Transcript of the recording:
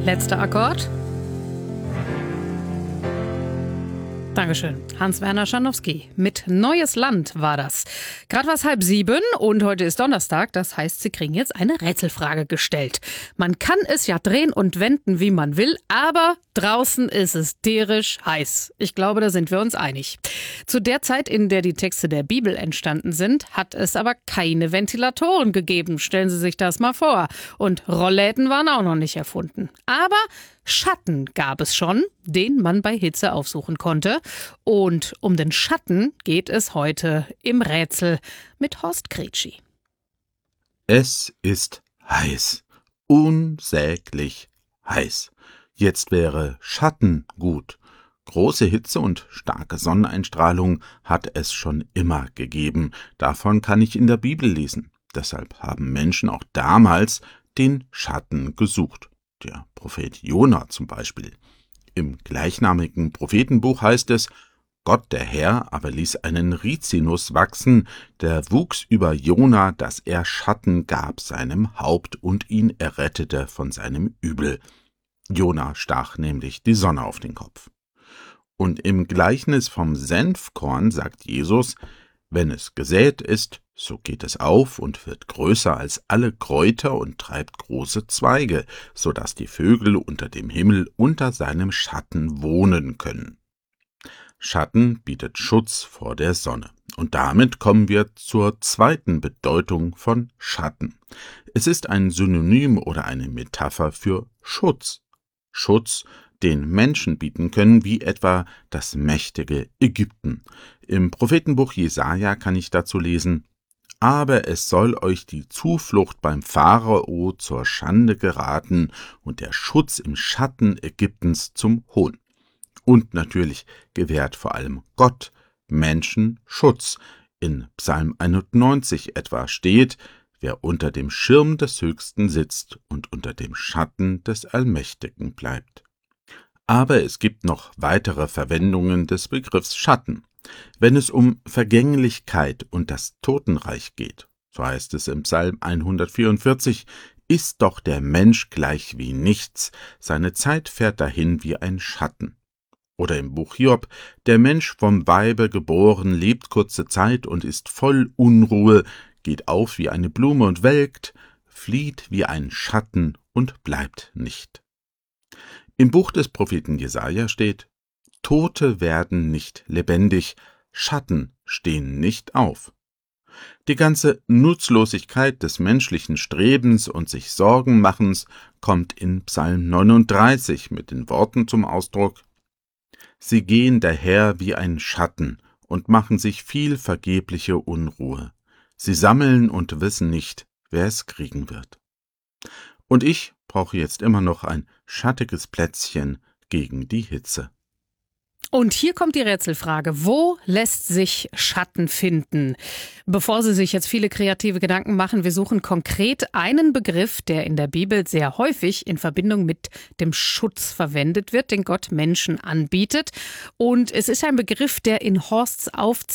Letzter Akkord. Dankeschön. Hans-Werner Schanowski. Mit Neues Land war das. Gerade war es 6:30 und heute ist Donnerstag. Das heißt, Sie kriegen jetzt eine Rätselfrage gestellt. Man kann es ja drehen und wenden, wie man will, aber draußen ist es tierisch heiß. Ich glaube, da sind wir uns einig. Zu der Zeit, in der die Texte der Bibel entstanden sind, hat es aber keine Ventilatoren gegeben. Stellen Sie sich das mal vor. Und Rollläden waren auch noch nicht erfunden. Aber Schatten gab es schon, den man bei Hitze aufsuchen konnte. Und um den Schatten geht es heute im Rätsel mit Horst Kretschi. Es ist heiß, unsäglich heiß. Jetzt wäre Schatten gut. Große Hitze und starke Sonneneinstrahlung hat es schon immer gegeben. Davon kann ich in der Bibel lesen. Deshalb haben Menschen auch damals den Schatten gesucht. Der Prophet Jona zum Beispiel. Im gleichnamigen Prophetenbuch heißt es: Gott der Herr aber ließ einen Rizinus wachsen, der wuchs über Jona, dass er Schatten gab seinem Haupt und ihn errettete von seinem Übel. Jona stach nämlich die Sonne auf den Kopf. Und im Gleichnis vom Senfkorn sagt Jesus: Wenn es gesät ist, so geht es auf und wird größer als alle Kräuter und treibt große Zweige, so dass die Vögel unter dem Himmel unter seinem Schatten wohnen können. Schatten bietet Schutz vor der Sonne. Und damit kommen wir zur zweiten Bedeutung von Schatten. Es ist ein Synonym oder eine Metapher für Schutz. Schutz, den Menschen bieten können, wie etwa das mächtige Ägypten. Im Prophetenbuch Jesaja kann ich dazu lesen: Aber es soll euch die Zuflucht beim Pharao zur Schande geraten und der Schutz im Schatten Ägyptens zum Hohn. Und natürlich gewährt vor allem Gott Menschen Schutz. In Psalm 91 etwa steht: Wer unter dem Schirm des Höchsten sitzt und unter dem Schatten des Allmächtigen bleibt. Aber es gibt noch weitere Verwendungen des Begriffs Schatten. Wenn es um Vergänglichkeit und das Totenreich geht, so heißt es im Psalm 144, ist doch der Mensch gleich wie nichts, seine Zeit fährt dahin wie ein Schatten. Oder im Buch Hiob: Der Mensch vom Weibe geboren, lebt kurze Zeit und ist voll Unruhe, geht auf wie eine Blume und welkt, flieht wie ein Schatten und bleibt nicht. Im Buch des Propheten Jesaja steht: Tote werden nicht lebendig, Schatten stehen nicht auf. Die ganze Nutzlosigkeit des menschlichen Strebens und sich Sorgenmachens kommt in Psalm 39 mit den Worten zum Ausdruck: Sie gehen daher wie ein Schatten und machen sich viel vergebliche Unruhe. Sie sammeln und wissen nicht, wer es kriegen wird. Und ich brauche jetzt immer noch ein schattiges Plätzchen gegen die Hitze. Und hier kommt die Rätselfrage: Wo lässt sich Schatten finden? Bevor Sie sich jetzt viele kreative Gedanken machen, wir suchen konkret einen Begriff, der in der Bibel sehr häufig in Verbindung mit dem Schutz verwendet wird, den Gott Menschen anbietet. Und es ist ein Begriff, der in Horsts